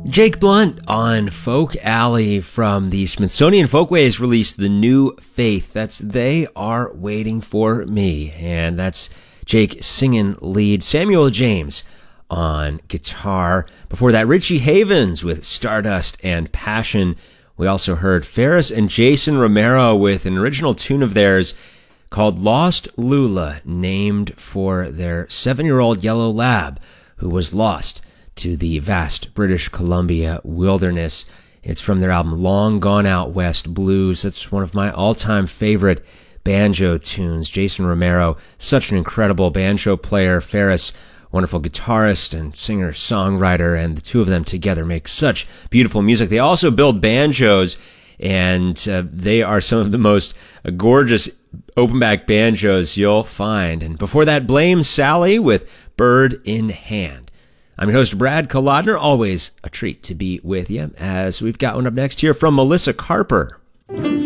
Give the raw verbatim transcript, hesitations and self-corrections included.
Jake Blunt on Folk Alley from the Smithsonian Folkways released The New Faith. That's They Are Waiting for Me. And that's Jake singing lead. Samuel James on guitar. Before that, Richie Havens with Stardust and Passion. We also heard Ferris and Jason Romero with an original tune of theirs called Lost Lula, named for their seven-year-old yellow lab who was lost to the vast British Columbia wilderness. It's from their album Long Gone Out West Blues. That's one of my all-time favorite banjo tunes. Jason Romero, such an incredible banjo player. Ferris, wonderful guitarist and singer-songwriter, and the two of them together make such beautiful music. They also build banjos, and uh, they are some of the most uh, gorgeous open-back banjos you'll find. And before that, Blame Sally with Bird in Hand. I'm your host, Brad Kolodner. Always a treat to be with you, as we've got one up next here from Melissa Carper.